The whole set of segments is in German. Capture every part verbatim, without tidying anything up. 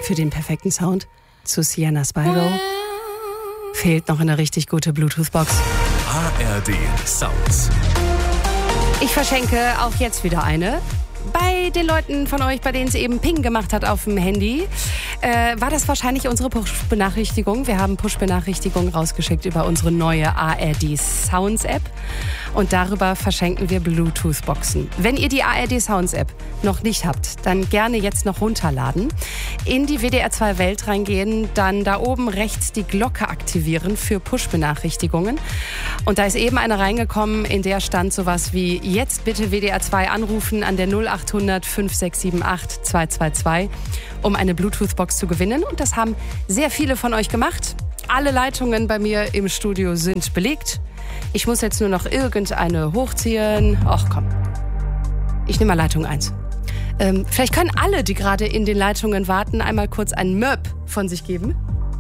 für den perfekten Sound zu Sienna Spyro fehlt noch eine richtig gute Bluetooth-Box. A R D Sounds. Ich verschenke auch jetzt wieder eine. Bei den Leuten von euch, bei denen es eben Ping gemacht hat auf dem Handy, äh, war das wahrscheinlich unsere Push-Benachrichtigung. Wir haben Push-Benachrichtigungen rausgeschickt über unsere neue A R D Sounds App. Und darüber verschenken wir Bluetooth-Boxen. Wenn ihr die A R D Sounds App noch nicht habt, dann gerne jetzt noch runterladen. In die W D R zwei Welt reingehen, dann da oben rechts die Glocke aktivieren für Push-Benachrichtigungen. Und da ist eben eine reingekommen, in der stand sowas wie: jetzt bitte W D R zwei anrufen an der null acht hundert fünf sechs sieben acht zwei zwei zwei, um eine Bluetooth-Box zu gewinnen. Und das haben sehr viele von euch gemacht. Alle Leitungen bei mir im Studio sind belegt. Ich muss jetzt nur noch irgendeine hochziehen. Ach komm, ich nehme mal Leitung eins. Ähm, vielleicht können alle, die gerade in den Leitungen warten, einmal kurz ein Möp von sich geben.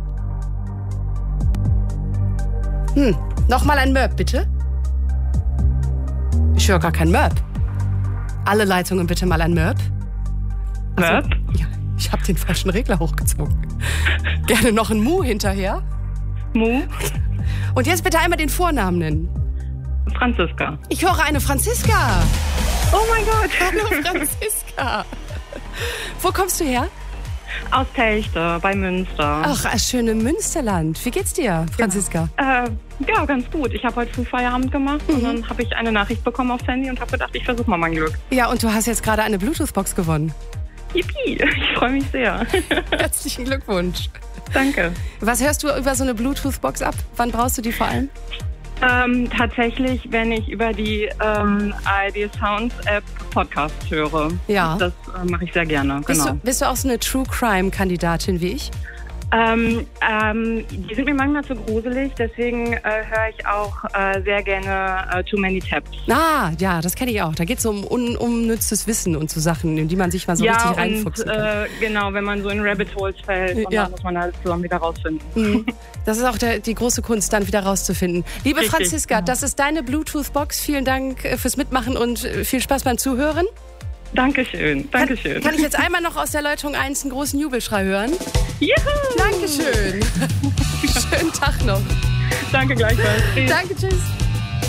Hm, nochmal ein Möp, bitte. Ich höre gar kein Möp. Alle Leitungen bitte mal ein Möp. Möp? Ja, ich habe den falschen Regler hochgezogen. Gerne noch ein Mu hinterher. Mu? Und jetzt bitte einmal den Vornamen nennen. Franziska. Ich höre eine Franziska. Oh mein Gott. Hallo Franziska. Wo kommst du her? Aus Telchte bei Münster. Ach, das schöne Münsterland. Wie geht's dir, Franziska? Ja, äh, ja ganz gut. Ich habe heute früh Feierabend gemacht mhm. und dann habe ich eine Nachricht bekommen aufs Handy und habe gedacht, ich versuche mal mein Glück. Ja, und du hast jetzt gerade eine Bluetooth-Box gewonnen. Yippie, ich freue mich sehr. Herzlichen Glückwunsch. Danke. Was hörst du über so eine Bluetooth-Box ab? Wann brauchst du die vor allem? Ähm, tatsächlich, wenn ich über die ähm, A R D Sounds App Podcast höre. Ja. Das äh, mache ich sehr gerne, Bist, genau. du, bist du auch so eine True-Crime-Kandidatin wie ich? Ähm, ähm, die sind mir manchmal zu gruselig, deswegen äh, höre ich auch äh, sehr gerne äh, Too Many Tabs. Ah, ja, das kenne ich auch. Da geht es um un- unnützes Wissen und so Sachen, in die man sich mal so ja, richtig und, reinfuchsen kann. Äh, genau, wenn man so in Rabbit Holes fällt, und ja. dann muss man alles zusammen wieder rausfinden. Mhm. Das ist auch der, die große Kunst, dann wieder rauszufinden. Liebe Richtig, Franziska, genau. Das ist deine Bluetooth-Box. Vielen Dank fürs Mitmachen und viel Spaß beim Zuhören. Dankeschön, Dankeschön. Kann, kann ich jetzt einmal noch aus der Leitung eins einen großen Jubelschrei hören? Juhu! Dankeschön. Schönen Tag noch. Danke gleichfalls. Danke, tschüss.